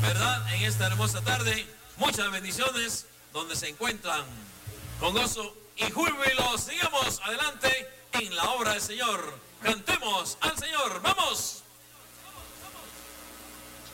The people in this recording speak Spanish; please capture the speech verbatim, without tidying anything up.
¿verdad? En esta hermosa tarde, muchas bendiciones donde se encuentran con gozo y júbilo. Sigamos adelante en la obra del Señor. Cantemos al